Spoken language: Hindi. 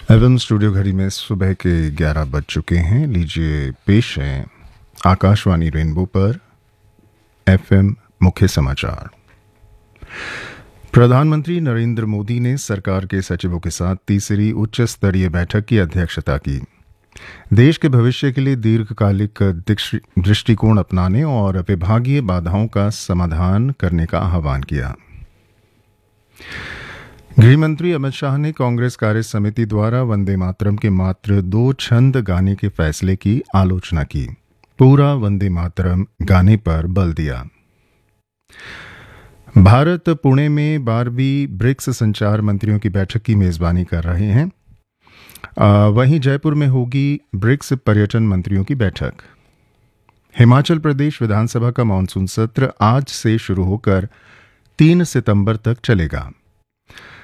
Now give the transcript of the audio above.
एवं स्टूडियो घड़ी में सुबह के 11 बज चुके हैं। लीजिए पेश है आकाशवाणी रेनबो पर एफएम मुख्य समाचार। प्रधानमंत्री नरेंद्र मोदी ने सरकार के सचिवों के साथ तीसरी उच्च स्तरीय बैठक की अध्यक्षता की। देश के भविष्य के लिए दीर्घकालिक दृष्टिकोण अपनाने और विभागीय बाधाओं का समाधान करने का आह्वान किया। गृहमंत्री अमित शाह ने कांग्रेस कार्य समिति द्वारा वंदे मातरम के मात्र 2 छंद गाने के फैसले की आलोचना की। पूरा वंदे मातरम गाने पर बल दिया। भारत पुणे में 12वीं ब्रिक्स संचार मंत्रियों की बैठक की मेजबानी कर रहे हैं। वहीं जयपुर में होगी ब्रिक्स पर्यटन मंत्रियों की बैठक। हिमाचल प्रदेश विधानसभा का मानसून सत्र आज से शुरू होकर 3 सितंबर तक चलेगा।